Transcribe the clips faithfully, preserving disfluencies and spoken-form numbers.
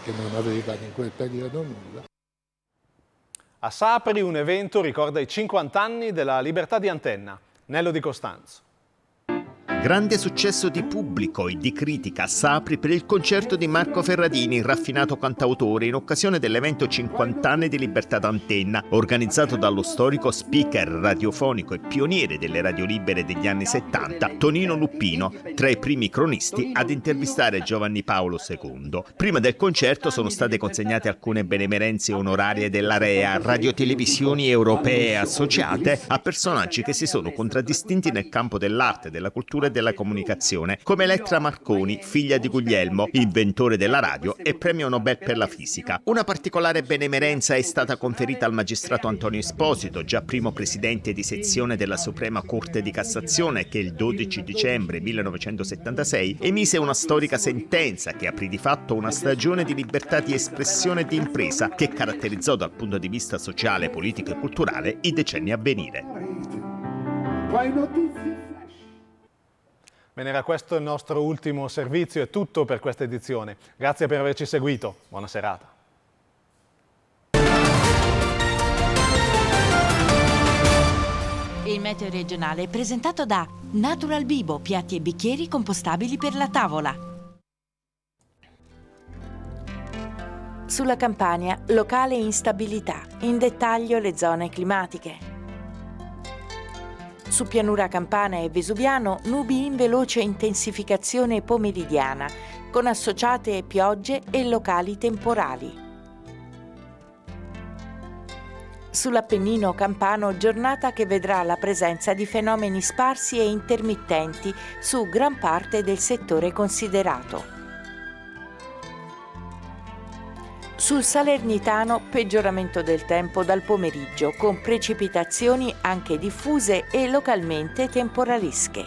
che non avevano in quel periodo nulla. A Sapri un evento ricorda i cinquanta anni della Libertà di Antenna. Nello Di Costanzo. Grande successo di pubblico e di critica a Sapri per il concerto di Marco Ferradini, raffinato cantautore, in occasione dell'evento cinquanta anni di Libertà d'Antenna, organizzato dallo storico speaker radiofonico e pioniere delle radio libere degli anni settanta, Tonino Luppino, tra i primi cronisti ad intervistare Giovanni Paolo secondo. Prima del concerto sono state consegnate alcune benemerenze onorarie dell'Area, radiotelevisioni europee associate a personaggi che si sono contraddistinti nel campo dell'arte, della cultura e della comunicazione, come Elettra Marconi, figlia di Guglielmo, inventore della radio e premio Nobel per la fisica. Una particolare benemerenza è stata conferita al magistrato Antonio Esposito, già primo presidente di sezione della Suprema Corte di Cassazione, che il dodici dicembre millenovecentosettantasei emise una storica sentenza che aprì di fatto una stagione di libertà di espressione e di impresa che caratterizzò dal punto di vista sociale, politico e culturale i decenni a venire. Bene, era questo il nostro ultimo servizio, è tutto per questa edizione. Grazie per averci seguito, buona serata. Il meteo regionale è presentato da Natural Bibo, piatti e bicchieri compostabili per la tavola. Sulla Campania, locale instabilità, in dettaglio le zone climatiche. Su pianura campana e vesuviano, nubi in veloce intensificazione pomeridiana, con associate piogge e locali temporali. Sull'Appennino campano, giornata che vedrà la presenza di fenomeni sparsi e intermittenti su gran parte del settore considerato. Sul Salernitano, peggioramento del tempo dal pomeriggio, con precipitazioni anche diffuse e localmente temporalische.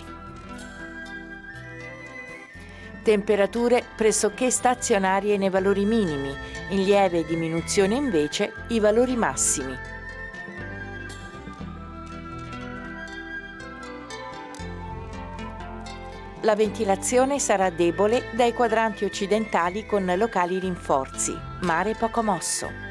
Temperature pressoché stazionarie nei valori minimi, in lieve diminuzione invece i valori massimi. La ventilazione sarà debole dai quadranti occidentali con locali rinforzi, mare poco mosso.